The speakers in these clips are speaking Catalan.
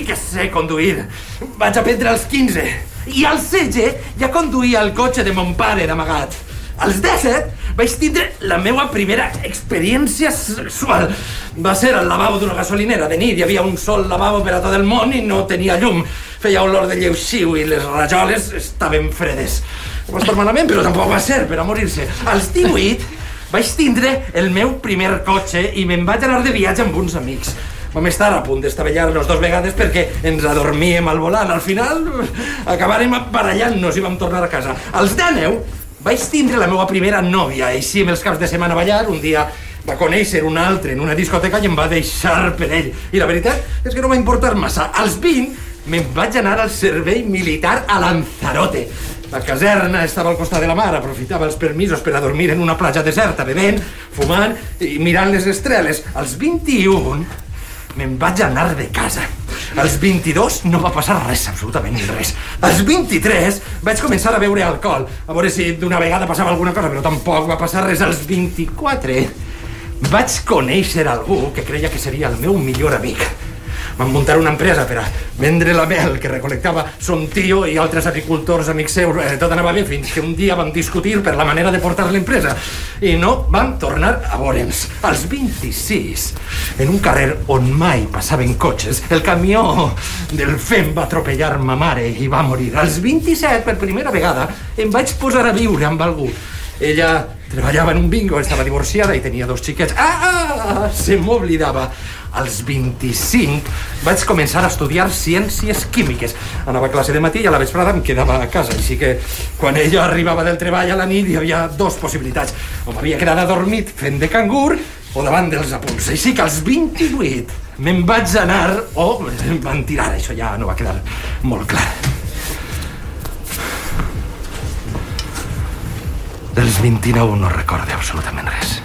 sí que sé conduir. Vaig aprendre als 15. I als 16 ja conduïa el cotxe de mon pare d'amagat. Als 17 vaig tindre la meva primera experiència sexual. Va ser al lavabo d'una gasolinera de nit. Hi havia un sol lavabo per a tot el món i no tenia llum. Feia olor de lleuxiu i les rajoles estaven fredes. No va estar malament, però tampoc va ser per a morir-se. Als 18 vaig tindre el meu primer cotxe i me'n vaig anar de viatge amb uns amics. Vam estar a punt d'estavellar-nos 2 vegades perquè ens adormíem al volant. Al final acabarem barallant-nos i vam tornar a casa. Als 19 vaig tindre la meva primera nòvia. Així, amb els caps de setmana a ballar, un dia va conèixer un altre en una discoteca i em va deixar per ell. I la veritat és que no va importar massa. Als 20 me'n vaig anar al servei militar a Lanzarote. La caserna estava al costat de la mar, aprofitava els permisos per a dormir en una platja deserta, bevent, fumant i mirant les estreles. Als 21 me'n vaig anar de casa. Als 22 no va passar res, absolutament res. Als 23 vaig començar a beure alcohol, a veure si d'una vegada passava alguna cosa, però tampoc va passar res. Als 24 vaig conèixer algú que creia que seria el meu millor amic. Vam muntar una empresa per a vendre la mel que recolectava son tio i altres agricultors amics seus. Tot anava bé fins que un dia vam discutir per la manera de portar l'empresa i no vam tornar a veure'ns. Als 26, en un carrer on mai passaven cotxes, el camió del FEM va atropellar ma mare i va morir. Als 27, per primera vegada, em vaig posar a viure amb algú. Ella treballava en un bingo, estava divorciada i tenia 2 xiquets. Se m'oblidava. Als 25 vaig començar a estudiar ciències químiques. Anava a classe de matí i a la vesprada em quedava a casa. Així que quan ella arribava del treball a la nit hi havia 2 possibilitats. O m'havia quedat adormit fent de cangur o davant dels apunts. Així que als 28 me'n vaig anar o em van tirar. Això ja no va quedar molt clar. Dels 29 no recorde absolutament res.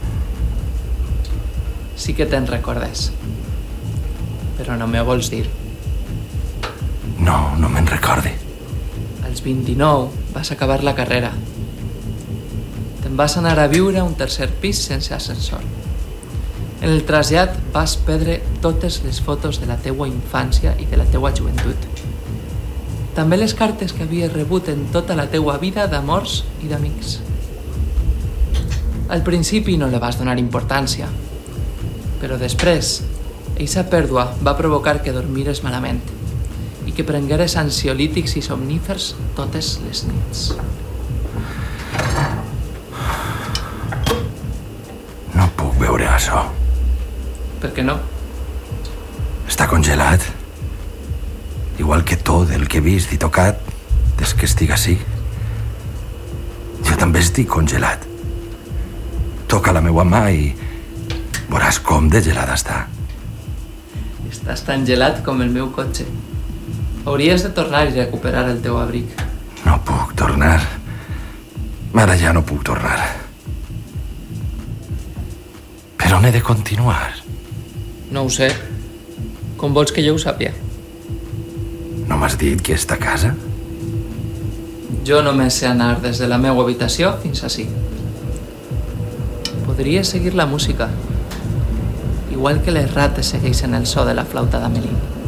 Sí que te'n recordes, però no me vols dir. No, no me'n recorde. Als 29 vas acabar la carrera. Te'n vas anar a viure a un 3è pis sense ascensor. En el trasllat vas perdre totes les fotos de la teua infància i de la teua joventut. També les cartes que havies rebut en tota la teua vida d'amors i d'amics. Al principi no li vas donar importància, però després, eixa pèrdua va provocar que dormires malament i que prengueres ansiolítics i somnífers totes les nits. No puc veure això. Per què no? Està congelat. Igual que tot el que he vist i tocat des que estic ací. Jo també estic congelat. Toca la meua mà i veuràs com de gelada està. Estàs tan gelat com el meu cotxe. Hauries de tornar i recuperar el teu abric. No puc tornar. Ara ja no puc tornar. Per on he de continuar? No ho sé. Com vols que jo ho sàpia? No m'has dit que està a casa? Jo només sé anar des de la meva habitació fins ací. Podries seguir la música, igual que les rates segueixen el so de la flauta d'Amélie.